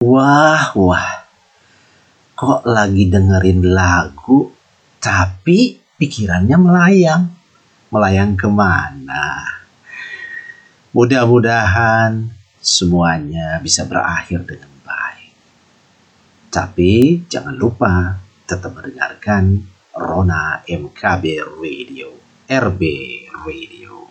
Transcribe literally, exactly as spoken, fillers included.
Wah, wah, kok lagi dengerin lagu, tapi pikirannya melayang. Melayang kemana? Mudah-mudahan semuanya bisa berakhir dengan baik. Tapi jangan lupa tetap mendengarkan Rona M K B Radio, R B Radio.